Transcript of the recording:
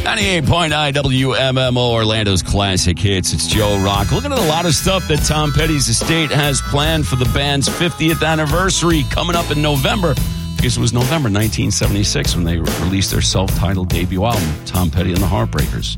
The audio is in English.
98.9 WMMO, Orlando's classic hits. It's Joe Rock. Looking at a lot of stuff that Tom Petty's estate has planned for the band's 50th anniversary coming up in November. I guess it was November 1976 when they released their self-titled debut album, Tom Petty and the Heartbreakers.